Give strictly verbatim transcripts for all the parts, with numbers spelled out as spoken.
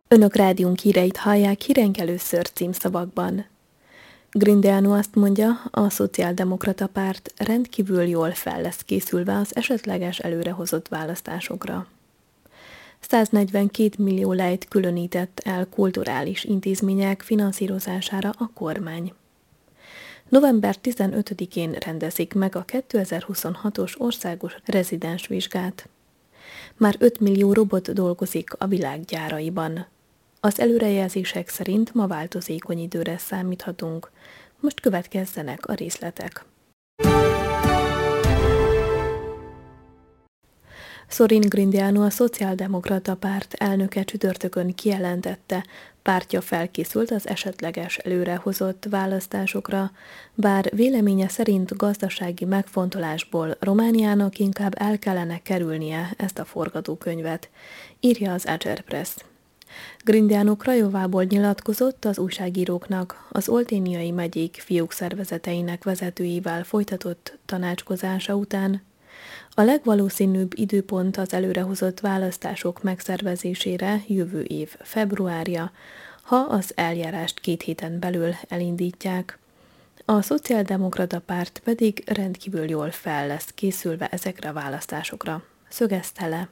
Önök rádiónk híreit hallják hírenk először címszavakban. Grindeanu azt mondja, a Szociáldemokrata Párt rendkívül jól fel lesz készülve az esetleges előrehozott választásokra. száznegyvenkét millió lejt különített el kulturális intézmények finanszírozására a kormány. november tizenötödikén rendezik meg a kétezer-huszonhatos országos rezidens vizsgát. Már öt millió robot dolgozik a világ gyáraiban. Az előrejelzések szerint ma változékony időre számíthatunk. Most következzenek a részletek. Sorin Grindeanu, a Szociáldemokrata Párt elnöke csütörtökön kijelentette, pártja felkészült az esetleges előrehozott választásokra, bár véleménye szerint gazdasági megfontolásból Romániának inkább el kellene kerülnie ezt a forgatókönyvet, írja az Agerpress. Grindeanu Krajovából nyilatkozott az újságíróknak az olténiai megyék fiók szervezeteinek vezetőivel folytatott tanácskozása után. A legvalószínűbb időpont az előrehozott választások megszervezésére jövő év februárja, ha az eljárást két héten belül elindítják. A Szociáldemokrata Párt pedig rendkívül jól fel lesz készülve ezekre a választásokra, szögezte le.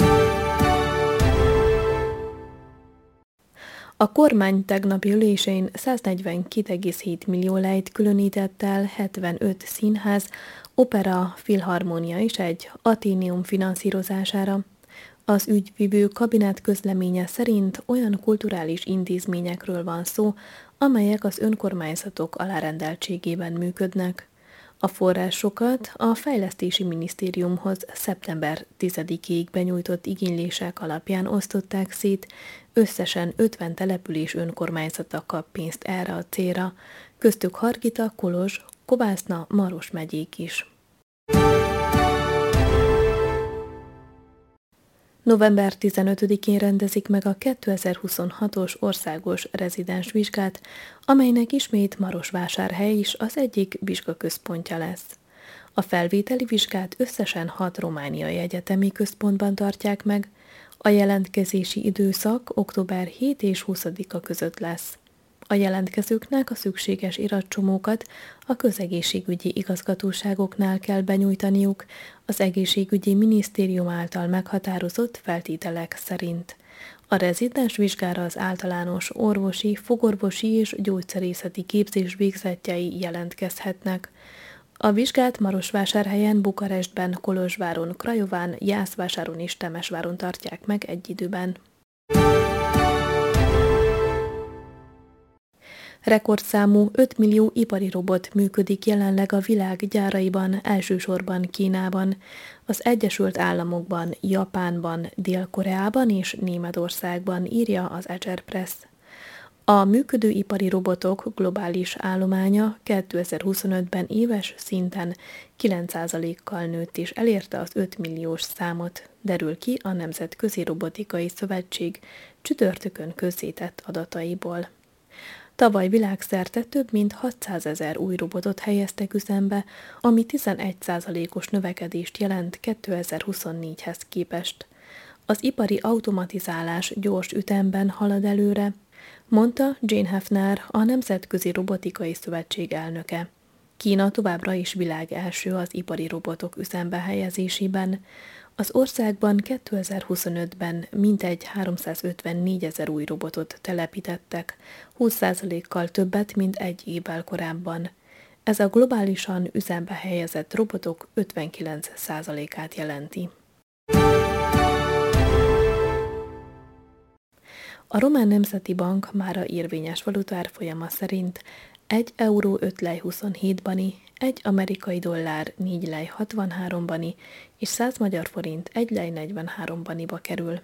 A kormány tegnapi ülésén száznegyvenkét egész hét millió lejt különített el hetvenöt színház, opera, filharmónia és egy aténium finanszírozására. Az ügyvivő kabinet közleménye szerint olyan kulturális intézményekről van szó, amelyek az önkormányzatok alárendeltségében működnek. A forrásokat a Fejlesztési Minisztériumhoz szeptember tizedikéig benyújtott igénylések alapján osztották szét, összesen ötven település önkormányzata kap pénzt erre a célra, köztük Hargita, Kolozs, Kovászna, Maros megyék is. november tizenötödikén rendezik meg a kétezer-huszonhatos országos rezidens vizsgát, amelynek ismét Marosvásárhely is az egyik vizsgaközpontja lesz. A felvételi vizsgát összesen hat romániai egyetemi központban tartják meg, a jelentkezési időszak október hetedike és huszadika között lesz. A jelentkezőknek a szükséges iratcsomókat a közegészségügyi igazgatóságoknál kell benyújtaniuk az egészségügyi minisztérium által meghatározott feltételek szerint. A rezidens vizsgára az általános orvosi, fogorvosi és gyógyszerészeti képzés végzettjei jelentkezhetnek. A vizsgát Marosvásárhelyen, Bukarestben, Kolozsváron, Krajován, Jászvásáron és Temesváron tartják meg egy időben. Rekordszámú öt millió ipari robot működik jelenleg a világ gyáraiban, elsősorban Kínában, az Egyesült Államokban, Japánban, Dél-Koreában és Németországban, írja az Agerpress. A működő ipari robotok globális állománya kétezer-huszonötben éves szinten kilenc százalékkal nőtt és elérte az öt milliós számot, derül ki a Nemzetközi Robotikai Szövetség csütörtökön közzétett adataiból. Tavaly világszerte több mint hatszázezer új robotot helyeztek üzembe, ami tizenegy százalékos növekedést jelent kétezer-huszonnégyhez képest. Az ipari automatizálás gyors ütemben halad előre, mondta Jane Hefner, a Nemzetközi Robotikai Szövetség elnöke. Kína továbbra is világ első az ipari robotok üzembe helyezésében. Az országban kétezer-huszonötben mintegy háromszázötvennégyezer új robotot telepítettek, húsz százalékkal többet, mint egy évvel korábban. Ez a globálisan üzembe helyezett robotok ötvenkilenc százalékát jelenti. A Román Nemzeti Bank mára érvényes valutárfolyama szerint egy euró öt lej huszonhét bani, egy amerikai dollár négy lej hatvanhárom bani és száz magyar forint egy lej negyvenhárom baniba kerül.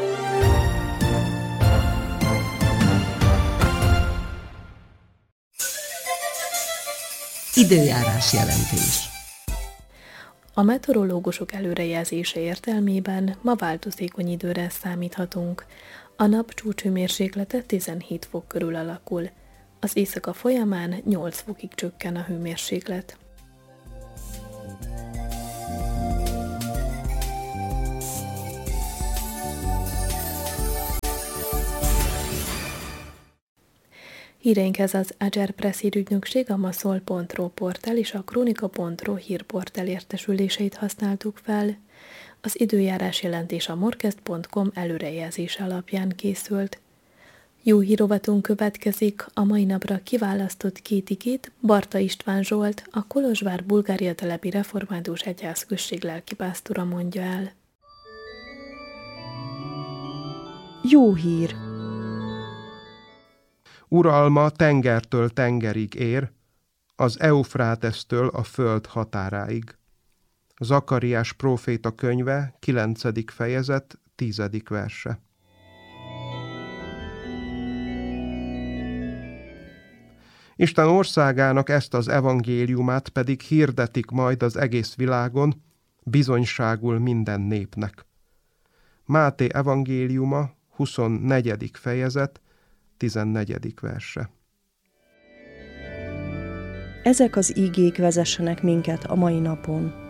Időjárás jelentés. A meteorológusok előrejelzése értelmében ma változékony időre számíthatunk. A nap csúcshőmérséklete tizenhét fok körül alakul. Az éjszaka folyamán nyolc fokig csökken a hőmérséklet. Híreinkhez az Agerpress hírügynökség, a maszol pont ro portál és a kronika pont ro hírportál értesüléseit használtuk fel. Az időjárás jelentés a morkest pont com előrejelzése alapján készült. Jó hírovatunk következik, a mai napra kiválasztott két igét Barta István Zsolt, a Kolozsvár Bulgária telepi református egyházközség lelkipásztora mondja el. Jó hír! Uralma tengertől tengerig ér, az Eufrátesztől a föld határáig. Zakariás próféta könyve, kilencedik fejezet, tizedik verse. Isten országának ezt az evangéliumát pedig hirdetik majd az egész világon, bizonyságul minden népnek. Máté evangéliuma, huszonnegyedik fejezet, tizennegyedik verse. Ezek az ígék vezessenek minket a mai napon.